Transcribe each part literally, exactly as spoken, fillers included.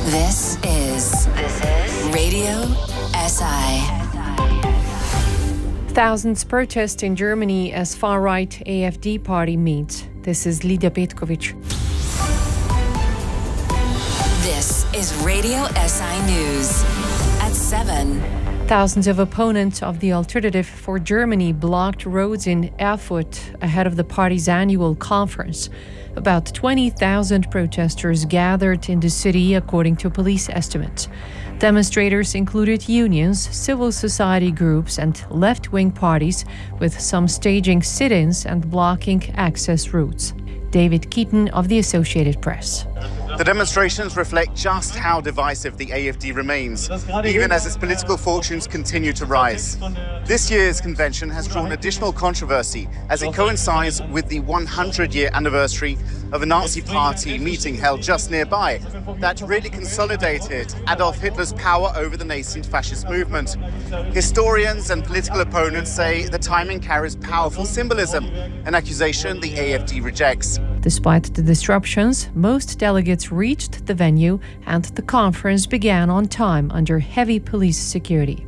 This is This is Radio S I. Thousands protest in Germany as far-right A F D party meets. This is Lidia Petkovic. This is Radio S I News at seven. Thousands of opponents of the Alternative for Germany blocked roads in Erfurt ahead of the party's annual conference. About twenty thousand protesters gathered in the city, according to police estimates. Demonstrators included unions, civil society groups, and left-wing parties, with some staging sit-ins and blocking access routes. David Keaton of the Associated Press. The demonstrations reflect just how divisive the A F D remains, even as its political fortunes continue to rise. This year's convention has drawn additional controversy as it coincides with the one hundred year anniversary of a Nazi party meeting held just nearby that really consolidated Adolf Hitler's power over the nascent fascist movement. Historians and political opponents say the timing carries powerful symbolism, an accusation the A F D rejects. Despite the disruptions, most delegates reached the venue and the conference began on time under heavy police security.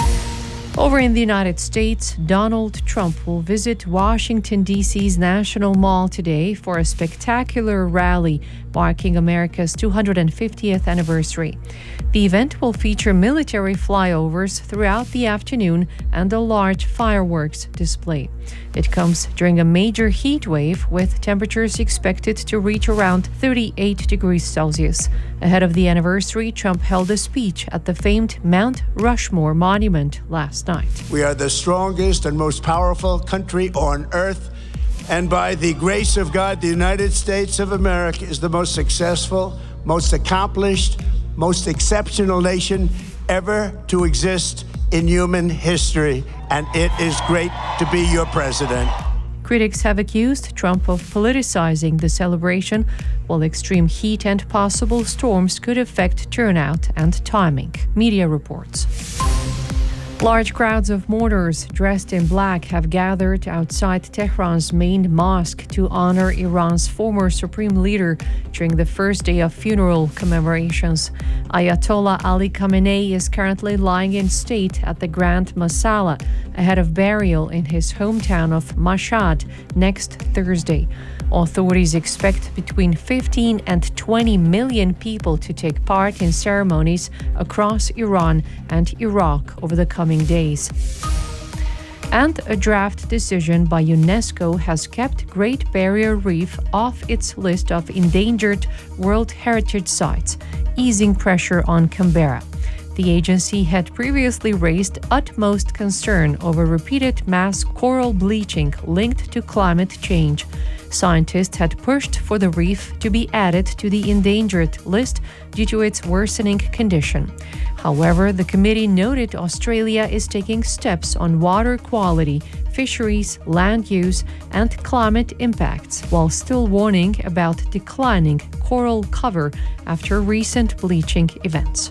Over in the United States, Donald Trump will visit Washington, D C's National Mall today for a spectacular rally marking America's two hundred fiftieth anniversary. The event will feature military flyovers throughout the afternoon and a large fireworks display. It comes during a major heat wave with temperatures expected to reach around thirty-eight degrees Celsius. Ahead of the anniversary, Trump held a speech at the famed Mount Rushmore Monument last night. We are the strongest and most powerful country on earth, and by the grace of God, the United States of America is the most successful, most accomplished, most exceptional nation ever to exist in human history, and it is great to be your president. Critics have accused Trump of politicizing the celebration, while extreme heat and possible storms could affect turnout and timing, media reports. Large crowds of mourners dressed in black have gathered outside Tehran's main mosque to honor Iran's former supreme leader during the first day of funeral commemorations. Ayatollah Ali Khamenei is currently lying in state at the Grand Masala ahead of burial in his hometown of Mashhad next Thursday. Authorities expect between fifteen and twenty million people to take part in ceremonies across Iran and Iraq over the coming days. And a draft decision by UNESCO has kept Great Barrier Reef off its list of endangered World Heritage Sites, easing pressure on Canberra. The agency had previously raised utmost concern over repeated mass coral bleaching linked to climate change. Scientists had pushed for the reef to be added to the endangered list due to its worsening condition. However, the committee noted Australia is taking steps on water quality, fisheries, land use, and climate impacts, while still warning about declining coral cover after recent bleaching events.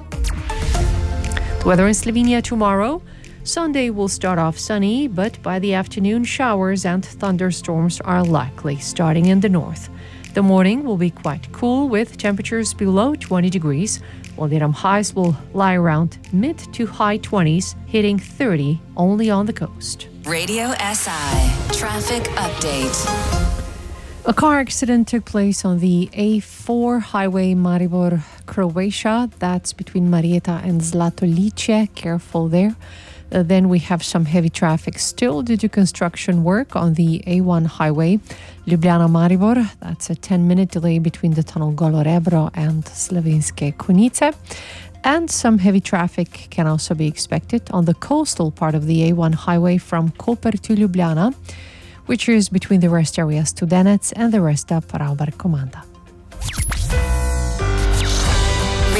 The weather in Slovenia tomorrow. Sunday will start off sunny, but by the afternoon, showers and thunderstorms are likely, starting in the north. The morning will be quite cool with temperatures below twenty degrees, while the highs will lie around mid to high twenties, hitting thirty only on the coast. Radio S I Traffic Update. A car accident took place on the A four highway Maribor, Croatia. That's between Marieta and Zlatolice. Careful there. Uh, then we have some heavy traffic still due to construction work on the A one highway, Ljubljana-Maribor. That's a ten-minute delay between the tunnel Golo Rebro and Slovenske Konjice. And some heavy traffic can also be expected on the coastal part of the A one highway from Koper to Ljubljana, which is between the rest area Studenec and the rest of Ravbar Komanda.